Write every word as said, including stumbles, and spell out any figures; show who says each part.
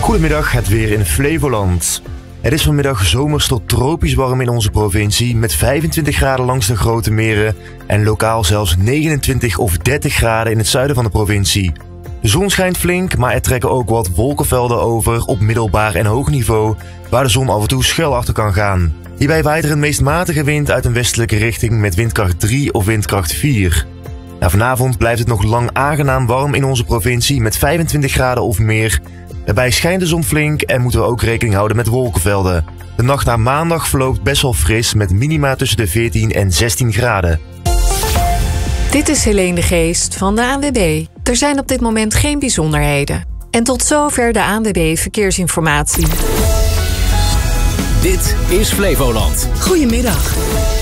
Speaker 1: Goedemiddag, het weer in Flevoland. Het is vanmiddag zomers tot tropisch warm in onze provincie met vijfentwintig graden langs de grote meren en lokaal zelfs negenentwintig of dertig graden in het zuiden van de provincie. De zon schijnt flink, maar er trekken ook wat wolkenvelden over op middelbaar en hoog niveau waar de zon af en toe schuil achter kan gaan. Hierbij waait er een meest matige wind uit een westelijke richting met windkracht drie of windkracht vier. Nou, vanavond blijft het nog lang aangenaam warm in onze provincie met vijfentwintig graden of meer. Daarbij schijnt de zon flink en moeten we ook rekening houden met wolkenvelden. De nacht naar maandag verloopt best wel fris met minima tussen de veertien en zestien graden.
Speaker 2: Dit is Helene de Geest van de A N W B. Er zijn op dit moment geen bijzonderheden. En tot zover de A N W B Verkeersinformatie.
Speaker 3: Dit is Flevoland.
Speaker 4: Goedemiddag.